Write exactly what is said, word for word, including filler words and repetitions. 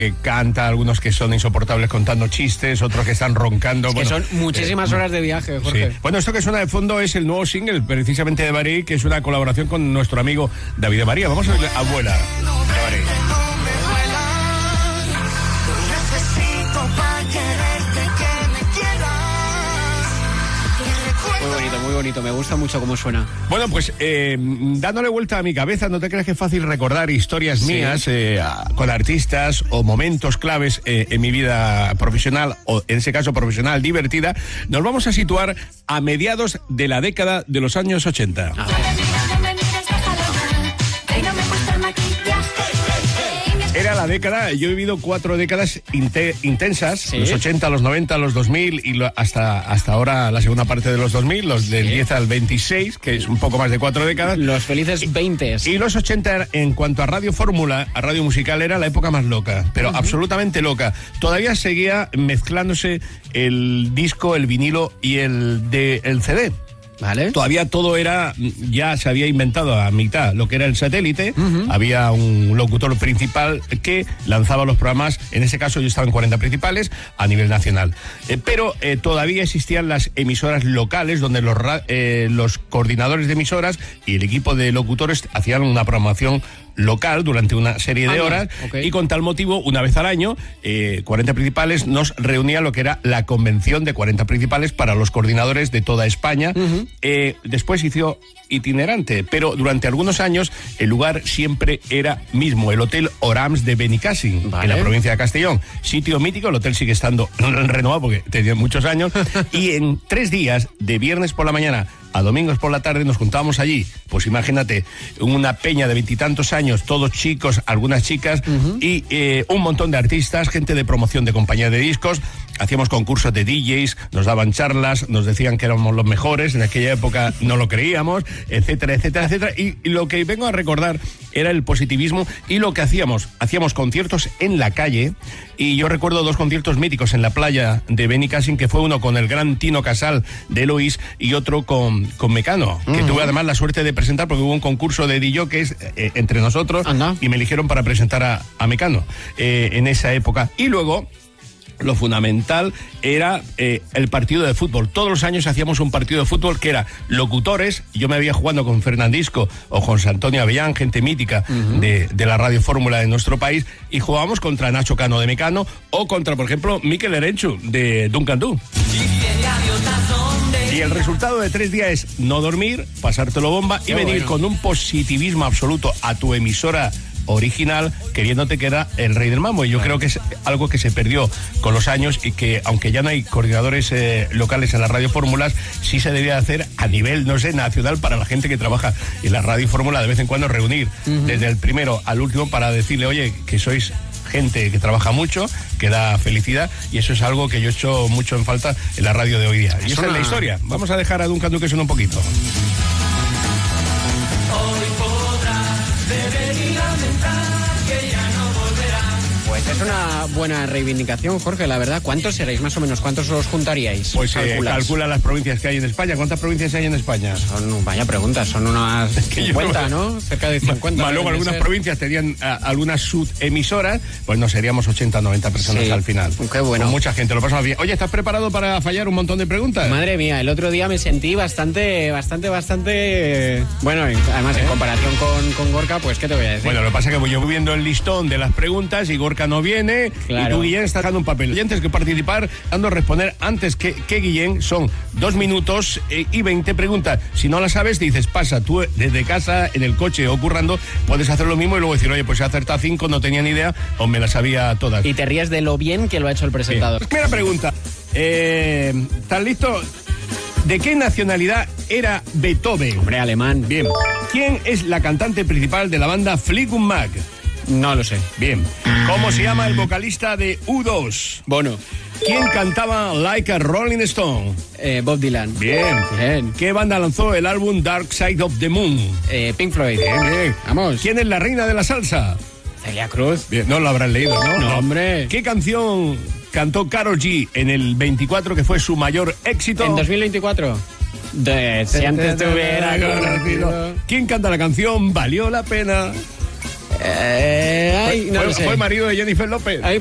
que canta, algunos que son insoportables contando chistes, otros que están roncando. Es bueno, que son muchísimas eh, horas de viaje, Jorge. Sí. Bueno, esto que suena de fondo es el nuevo single, precisamente de Barí, que es una colaboración con nuestro amigo David de María. Vamos a ver Abuela de Barí. Muy bonito, muy bonito, me gusta mucho cómo suena. Bueno, pues eh, dándole vuelta a mi cabeza, no te creas que es fácil recordar historias sí. mías eh, con artistas o momentos claves eh, en mi vida profesional, o en ese caso profesional divertida. Nos vamos a situar a mediados de la década de los años ochenta. Ah. Era la década, yo he vivido cuatro décadas inte, intensas, ¿sí? Los ochenta, los noventa, los dos mil y lo, hasta, hasta ahora la segunda parte de los dos mil, los del ¿sí? diez al veintiséis, que es un poco más de cuatro décadas. Los felices veinte. Y los ochenta, en cuanto a Radio Fórmula, a Radio Musical, era la época más loca, pero uh-huh. absolutamente loca. Todavía seguía mezclándose el disco, el vinilo y el, de, el C D. Vale. Todavía todo era, ya se había inventado a mitad lo que era el satélite, uh-huh. había un locutor principal que lanzaba los programas, en ese caso yo estaba en cuarenta principales a nivel nacional. Eh, pero eh, todavía existían las emisoras locales donde los, eh, los coordinadores de emisoras y el equipo de locutores hacían una programación local durante una serie de ah, horas okay. y con tal motivo, una vez al año, eh, cuarenta principales nos reunía lo que era la convención de cuarenta principales para los coordinadores de toda España. Uh-huh. Eh, después hizo itinerante, pero durante algunos años el lugar siempre era mismo, el Hotel Orams de Benicàssim, vale. en la provincia de Castellón. Sitio mítico, el hotel sigue estando renovado porque tenía muchos años y en tres días, de viernes por la mañana a domingos por la tarde, nos juntábamos allí, pues imagínate, una peña de veintitantos años, todos chicos, algunas chicas, uh-huh. y eh, un montón de artistas, gente de promoción de compañía de discos. Hacíamos concursos de D Js, nos daban charlas, nos decían que éramos los mejores, en aquella época no lo creíamos, etcétera, etcétera, etcétera. Y, y lo que vengo a recordar era el positivismo y lo que hacíamos. Hacíamos conciertos en la calle y yo recuerdo dos conciertos míticos en la playa de Benicàssim, que fue uno con el gran Tino Casal de Eloís y otro con, con Mecano, uh-huh. que tuve además la suerte de presentar porque hubo un concurso de D Js eh, entre nosotros Anda. y me eligieron para presentar a, a Mecano eh, en esa época. Y luego lo fundamental era eh, el partido de fútbol. Todos los años hacíamos un partido de fútbol que era locutores. Yo me había jugando con Fernandisco o José Antonio Avellán, gente mítica uh-huh. de, de la Radio Fórmula de nuestro país, y jugábamos contra Nacho Cano de Mecano o contra, por ejemplo, Mikel Erenchu de Duncan Du. Y el resultado de tres días es no dormir, pasártelo bomba y oh, venir bueno. con un positivismo absoluto a tu emisora original, queriéndote que era el rey del mambo. Y yo bueno. creo que es algo que se perdió con los años y que, aunque ya no hay coordinadores eh, locales en las Radio Fórmulas, sí se debía hacer a nivel, no sé, nacional, para la gente que trabaja en la Radio Fórmula, de vez en cuando reunir uh-huh. desde el primero al último para decirle, oye, que sois gente que trabaja mucho, que da felicidad, y eso es algo que yo echo mucho en falta en la radio de hoy día. Y esa es la historia. Vamos a dejar a Duncan Du que suene un poquito. Hoy podrás beber y lamentar que ya no volverá. Pues es una buena reivindicación, Jorge, la verdad. ¿Cuántos seréis más o menos? ¿Cuántos os juntaríais? Pues eh, calcula las provincias que hay en España. ¿Cuántas provincias hay en España? Son, vaya pregunta, son unas cincuenta, ¿no? Cerca de cincuenta. Más luego algunas ser. provincias tenían a, algunas subemisoras, pues no seríamos ochenta, noventa personas sí. al final. Qué bueno. Con mucha gente, lo pasamos bien. Oye, ¿estás preparado para fallar un montón de preguntas? Madre mía, el otro día me sentí bastante, bastante, bastante... Bueno, además, ¿Eh? en comparación con, con Gorka, pues, ¿qué te voy a decir? Bueno, lo que pasa es que voy yo viendo el listón de las preguntas y Gorka no viene, claro. y tú, Guillén, estás dando un papel. Y antes que participar, dando a responder antes que, que Guillén, son dos minutos eh, y veinte preguntas. Si no las sabes, dices, pasa, tú desde casa, en el coche o currando, puedes hacer lo mismo y luego decir, oye, pues he acertado cinco, no tenía ni idea, o me las sabía todas. Y te ríes de lo bien que lo ha hecho el presentador. Bien. Primera pregunta, eh, ¿estás listo? ¿De qué nacionalidad era Beethoven? Hombre, alemán. Bien. ¿Quién es la cantante principal de la banda Fleetwood Mac? No lo sé. Bien. ¿Cómo se llama el vocalista de U dos? Bono. ¿Quién cantaba Like a Rolling Stone? Eh, Bob Dylan. Bien. Bien. ¿Qué banda lanzó el álbum Dark Side of the Moon? Eh, Pink Floyd. Bien, bien. Vamos. ¿Quién es la reina de la salsa? Celia Cruz. Bien, no lo habrán leído, ¿no? No, hombre. ¿Qué canción cantó Karol G en el veinticuatro, que fue su mayor éxito? ¿En dos mil veinticuatro? De, si antes te hubiera conocido. ¿Quién canta la canción Valió la Pena? Eh, ay, no fue, lo sé. fue marido de Jennifer López. Ay,